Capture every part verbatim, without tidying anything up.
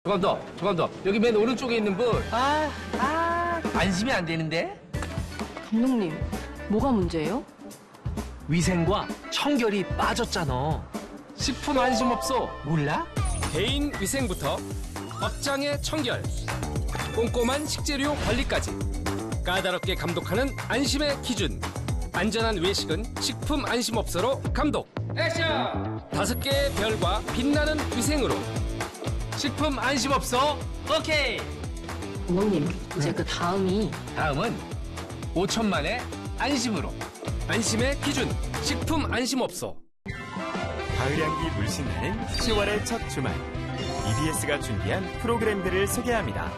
조금 더, 조금 더. 여기 맨 오른쪽에 있는 분. 아, 아, 안심이 안 되는데? 감독님, 뭐가 문제예요? 위생과 청결이 빠졌잖아. 식품 안심업소 몰라? 개인 위생부터 업장의 청결, 꼼꼼한 식재료 관리까지 까다롭게 감독하는 안심의 기준. 안전한 외식은 식품 안심업소로 감독. 액션! 다섯 개의 별과 빛나는 위생으로 식품 안심업소 오케이. 감독님, 이제 그 다음이 다음은 오천만의 안심으로. 안심의 기준 식품 안심업소. 가을 향기 물씬 나는 시월의 첫 주말, 이비에스가 준비한 프로그램들을 소개합니다.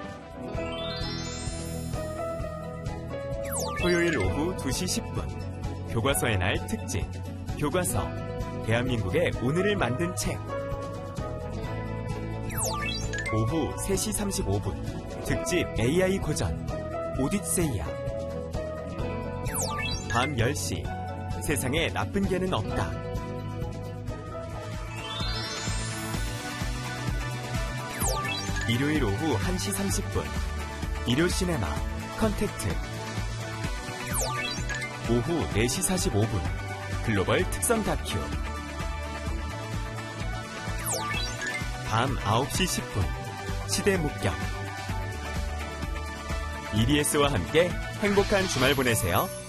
토요일 오후 두 시 십 분 교과서의 날 특집 교과서 대한민국의 오늘을 만든 책. 오후 세 시 삼십오 분 특집 에이아이 고전 오디세이아. 밤 열 시 세상에 나쁜 개는 없다. 일요일 오후 한 시 삼십 분 일요 시네마 컨택트. 오후 네 시 사십오 분 글로벌 특선 다큐. 밤 아홉 시 십 분 시대 목격. 이비에스와 함께 행복한 주말 보내세요.